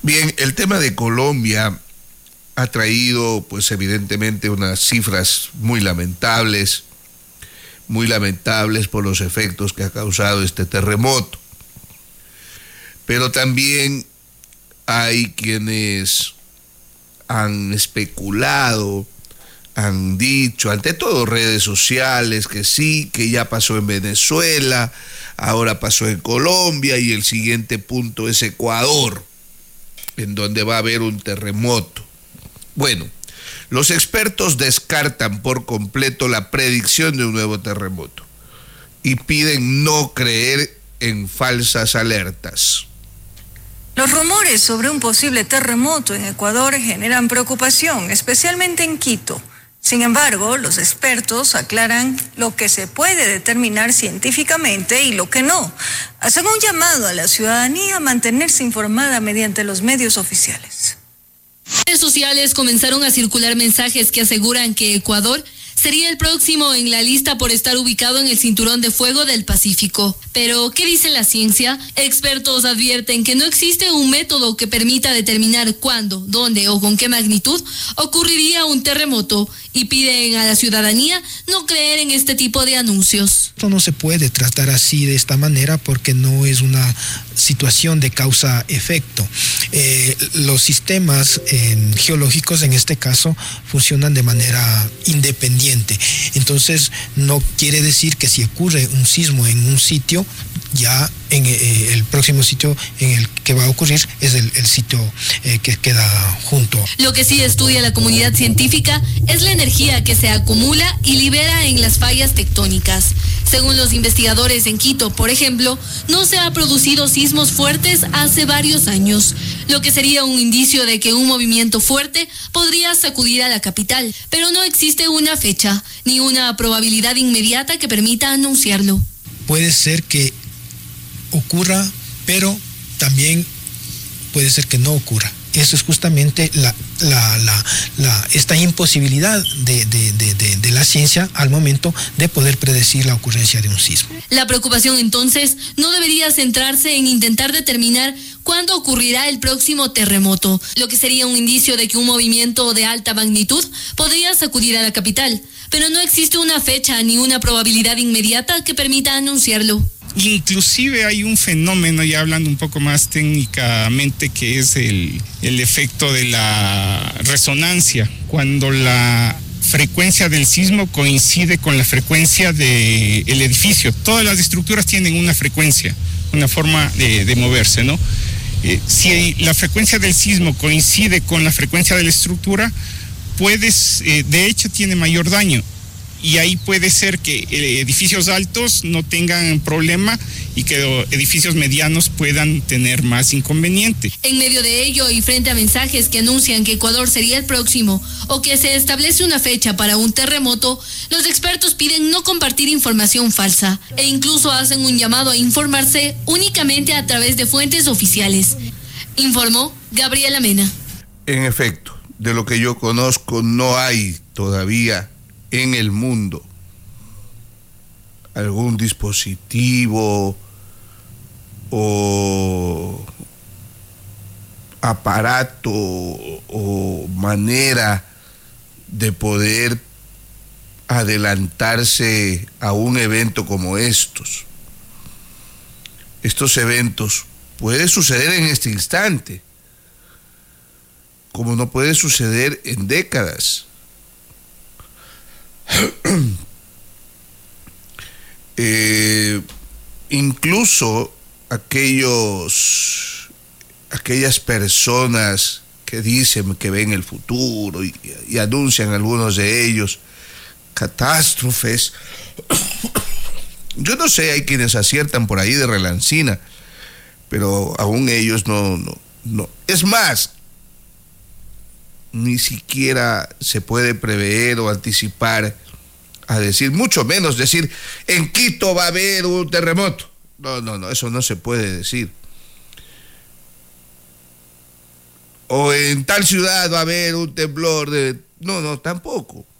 Bien, el tema de Colombia ha traído, pues evidentemente, unas cifras muy lamentables por los efectos que ha causado este terremoto. Pero también hay quienes han especulado, han dicho, ante todo redes sociales, que sí, que ya pasó en Venezuela, ahora pasó en Colombia y el siguiente punto es Ecuador, en donde va a haber un terremoto. Bueno, los expertos descartan por completo la predicción de un nuevo terremoto y piden no creer en falsas alertas. Los rumores sobre un posible terremoto en Ecuador generan preocupación, especialmente en Quito. Sin embargo, los expertos aclaran lo que se puede determinar científicamente y lo que no. Hacen un llamado a la ciudadanía a mantenerse informada mediante los medios oficiales. En redes sociales comenzaron a circular mensajes que aseguran que Ecuador sería el próximo en la lista por estar ubicado en el cinturón de fuego del Pacífico. Pero, ¿qué dice la ciencia? Expertos advierten que no existe un método que permita determinar cuándo, dónde o con qué magnitud ocurriría un terremoto y piden a la ciudadanía no creer en este tipo de anuncios. Esto no se puede tratar así de esta manera porque no es una situación de causa-efecto. Los sistemas geológicos en este caso funcionan de manera independiente. Entonces no quiere decir que si ocurre un sismo en un sitio, ya en el próximo sitio en el que va a ocurrir es el sitio que queda junto. Lo que sí estudia la comunidad científica es la energía que se acumula y libera en las fallas tectónicas. Según los investigadores en Quito, por ejemplo, no se ha producido sismos fuertes hace varios años, lo que sería un indicio de que un movimiento fuerte podría sacudir a la capital, pero no existe una fecha ni una probabilidad inmediata que permita anunciarlo. Puede ser que ocurra, pero también puede ser que no ocurra. Eso es justamente esta imposibilidad de la ciencia al momento de poder predecir la ocurrencia de un sismo. La preocupación entonces no debería centrarse en intentar determinar cuándo ocurrirá el próximo terremoto, lo que sería un indicio de que un movimiento de alta magnitud podría sacudir a la capital, pero no existe una fecha ni una probabilidad inmediata que permita anunciarlo. Inclusive hay un fenómeno, ya hablando un poco más técnicamente, que es el efecto de la resonancia, cuando la frecuencia del sismo coincide con la frecuencia del edificio. Todas las estructuras tienen una frecuencia, una forma de moverse, ¿no? Si la frecuencia del sismo coincide con la frecuencia de la estructura, de hecho tiene mayor daño. Y ahí puede ser que edificios altos no tengan problema y que edificios medianos puedan tener más inconveniente. En medio de ello y frente a mensajes que anuncian que Ecuador sería el próximo o que se establece una fecha para un terremoto, los expertos piden no compartir información falsa e incluso hacen un llamado a informarse únicamente a través de fuentes oficiales. Informó Gabriela Mena. En efecto, de lo que yo conozco, no hay todavía en el mundo algún dispositivo o aparato o manera de poder adelantarse a un evento como estos. Estos eventos pueden suceder en este instante, como no puede suceder en décadas. Incluso aquellas personas que dicen que ven el futuro y anuncian algunos de ellos catástrofes. Yo no sé, hay quienes aciertan por ahí de relancina, pero aún ellos no. Es más, ni siquiera se puede prever o anticipar a decir, mucho menos decir, en Quito va a haber un terremoto. No, eso no se puede decir. O en tal ciudad va a haber un temblor No, tampoco.